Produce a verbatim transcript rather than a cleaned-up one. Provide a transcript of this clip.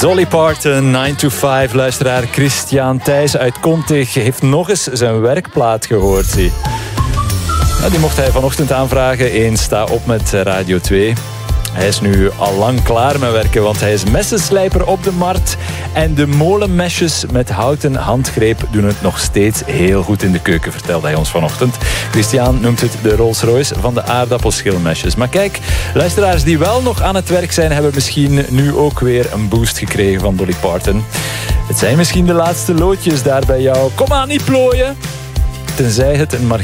Dolly Parton, nine to five. Luisteraar Christian Thijs uit Kontig heeft nog eens zijn werkplaat gehoord. Zie. Nou, die mocht hij vanochtend aanvragen in Sta op met Radio twee. Hij is nu al lang klaar met werken, want hij is messenslijper op de markt. En de molenmesjes met houten handgreep doen het nog steeds heel goed in de keuken, vertelde hij ons vanochtend. Christian noemt het de Rolls Royce van de aardappelschilmesjes. Maar kijk, luisteraars die wel nog aan het werk zijn, hebben misschien nu ook weer een boost gekregen van Dolly Parton. Het zijn misschien de laatste loodjes daar bij jou. Kom aan, niet plooien! Tenzij het een